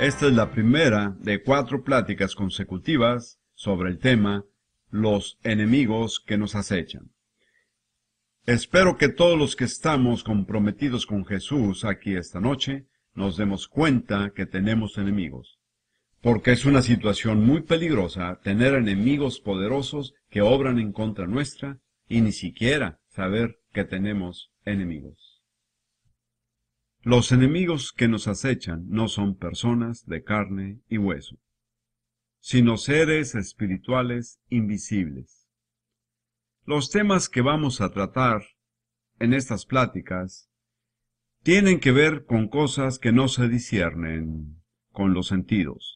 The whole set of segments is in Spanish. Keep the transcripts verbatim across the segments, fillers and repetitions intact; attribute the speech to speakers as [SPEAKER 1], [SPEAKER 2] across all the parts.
[SPEAKER 1] Esta es la primera de cuatro pláticas consecutivas sobre el tema los enemigos que nos acechan. Espero que todos los que estamos comprometidos con Jesús aquí esta noche nos demos cuenta que tenemos enemigos, porque es una situación muy peligrosa tener enemigos poderosos que obran en contra nuestra y ni siquiera saber que tenemos enemigos. Los enemigos que nos acechan no son personas de carne y hueso, sino seres espirituales invisibles. Los temas que vamos a tratar en estas pláticas tienen que ver con cosas que no se disciernen con los sentidos.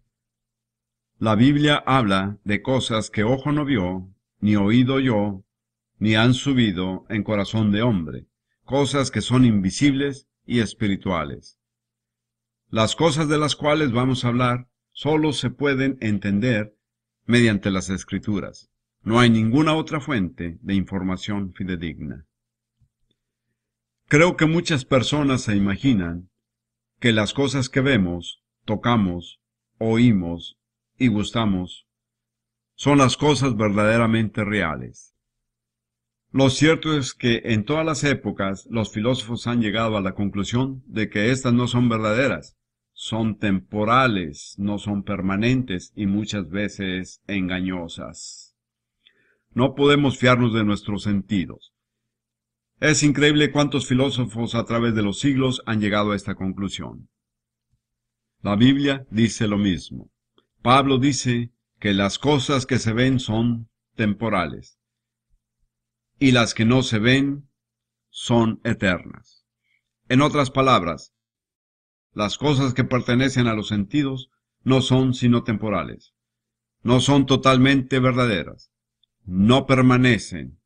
[SPEAKER 1] La Biblia habla de cosas que ojo no vio, ni oído oyó, ni han subido en corazón de hombre, cosas que son invisibles y espirituales. Las cosas de las cuales vamos a hablar solo se pueden entender mediante las Escrituras. No hay ninguna otra fuente de información fidedigna. Creo que muchas personas se imaginan que las cosas que vemos, tocamos, oímos y gustamos son las cosas verdaderamente reales. Lo cierto es que en todas las épocas los filósofos han llegado a la conclusión de que éstas no son verdaderas, son temporales, no son permanentes y muchas veces engañosas. No podemos fiarnos de nuestros sentidos. Es increíble cuántos filósofos a través de los siglos han llegado a esta conclusión. La Biblia dice lo mismo. Pablo dice que las cosas que se ven son temporales y las que no se ven son eternas. En otras palabras, las cosas que pertenecen a los sentidos no son sino temporales, no son totalmente verdaderas, no permanecen.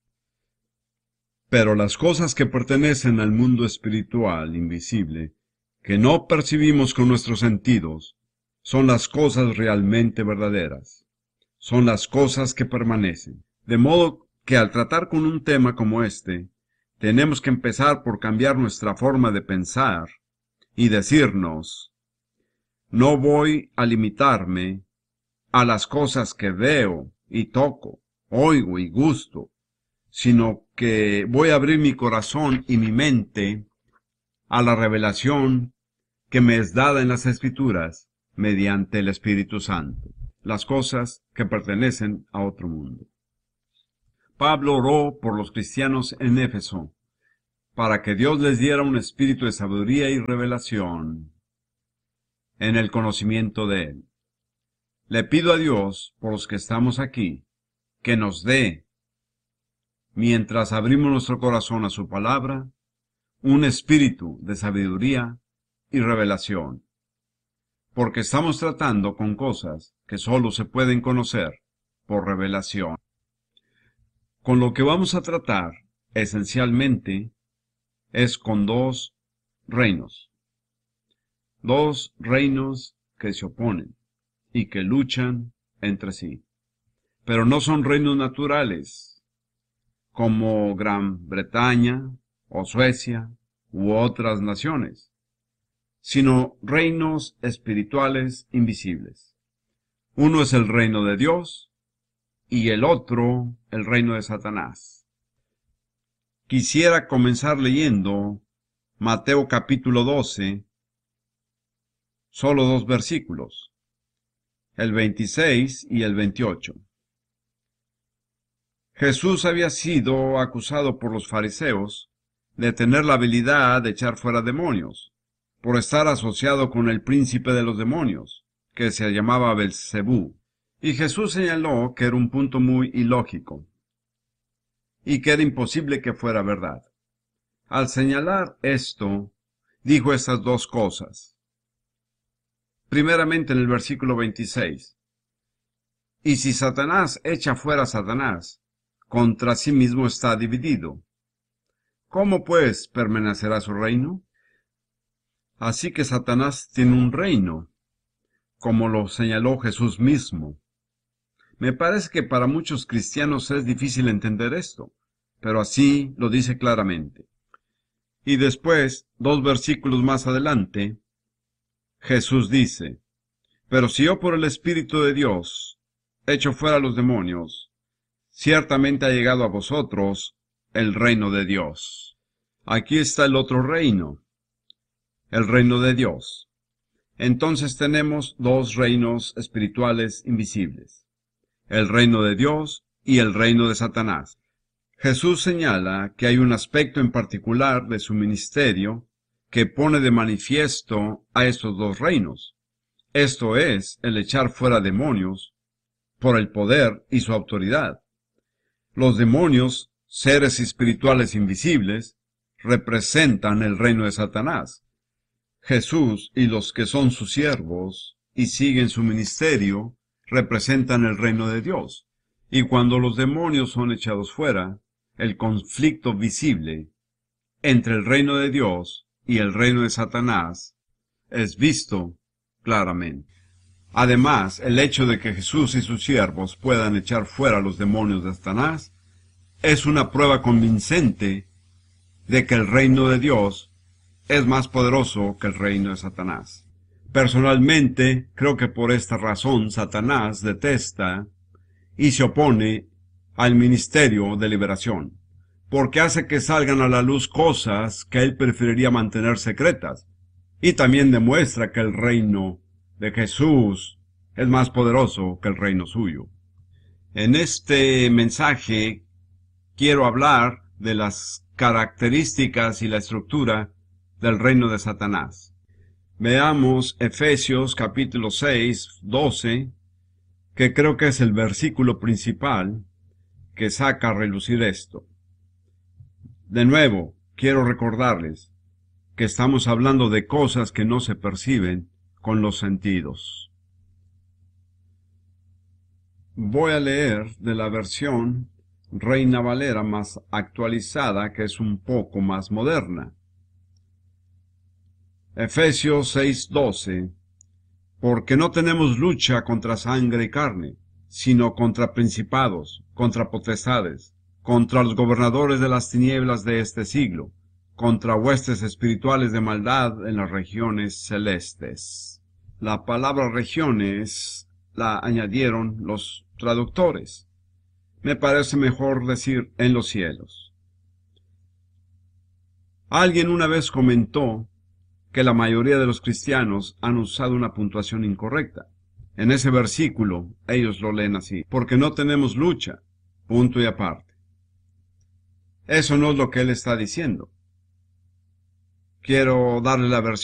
[SPEAKER 1] Pero las cosas que pertenecen al mundo espiritual invisible, que no percibimos con nuestros sentidos, son las cosas realmente verdaderas, son las cosas que permanecen. De modo que al tratar con un tema como este, tenemos que empezar por cambiar nuestra forma de pensar y decirnos, no voy a limitarme a las cosas que veo y toco, oigo y gusto, sino que voy a abrir mi corazón y mi mente a la revelación que me es dada en las Escrituras mediante el Espíritu Santo, las cosas que pertenecen a otro mundo. Pablo oró por los cristianos en Éfeso, para que Dios les diera un espíritu de sabiduría y revelación en el conocimiento de Él. Le pido a Dios, por los que estamos aquí, que nos dé, mientras abrimos nuestro corazón a su palabra, un espíritu de sabiduría y revelación, porque estamos tratando con cosas que solo se pueden conocer por revelación. Con lo que vamos a tratar, esencialmente, es con dos reinos. Dos reinos que se oponen y que luchan entre sí. Pero no son reinos naturales, como Gran Bretaña o Suecia u otras naciones, sino reinos espirituales invisibles. Uno es el reino de Dios y el otro el reino de Satanás. Quisiera comenzar leyendo Mateo capítulo doce, solo dos versículos, el veintiséis y el veintiocho. Jesús había sido acusado por los fariseos de tener la habilidad de echar fuera demonios, por estar asociado con el príncipe de los demonios, que se llamaba Belcebú. Y Jesús señaló que era un punto muy ilógico, y que era imposible que fuera verdad. Al señalar esto, dijo estas dos cosas. Primeramente en el versículo veintiséis. Y si Satanás echa fuera a Satanás, contra sí mismo está dividido. ¿Cómo pues permanecerá su reino? Así que Satanás tiene un reino, como lo señaló Jesús mismo. Me parece que para muchos cristianos es difícil entender esto, pero así lo dice claramente. Y después, dos versículos más adelante, Jesús dice, pero si yo por el Espíritu de Dios echo fuera los demonios, ciertamente ha llegado a vosotros el reino de Dios. Aquí está el otro reino, el reino de Dios. Entonces tenemos dos reinos espirituales invisibles, el reino de Dios y el reino de Satanás. Jesús señala que hay un aspecto en particular de su ministerio que pone de manifiesto a estos dos reinos. Esto es, el echar fuera demonios por el poder y su autoridad. Los demonios, seres espirituales invisibles, representan el reino de Satanás. Jesús y los que son sus siervos y siguen su ministerio representan el reino de Dios. Y cuando los demonios son echados fuera, el conflicto visible entre el reino de Dios y el reino de Satanás es visto claramente. Además, el hecho de que Jesús y sus siervos puedan echar fuera los demonios de Satanás es una prueba convincente de que el reino de Dios es más poderoso que el reino de Satanás. Personalmente, creo que por esta razón Satanás detesta y se opone al ministerio de liberación, porque hace que salgan a la luz cosas que él preferiría mantener secretas, y también demuestra que el reino de Jesús es más poderoso que el reino suyo. En este mensaje quiero hablar de las características y la estructura del reino de Satanás. Veamos Efesios capítulo seis, doce, que creo que es el versículo principal que saca a relucir esto. De nuevo, quiero recordarles que estamos hablando de cosas que no se perciben con los sentidos. Voy a leer de la versión Reina Valera más actualizada, que es un poco más moderna. Efesios seis doce. Porque no tenemos lucha contra sangre y carne, sino contra principados, contra potestades, contra los gobernadores de las tinieblas de este siglo, contra huestes espirituales de maldad en las regiones celestes. La palabra regiones la añadieron los traductores. Me parece mejor decir en los cielos. Alguien una vez comentó que la mayoría de los cristianos han usado una puntuación incorrecta. En ese versículo, ellos lo leen así, porque no tenemos lucha, punto y aparte. Eso no es lo que él está diciendo. Quiero darle la versión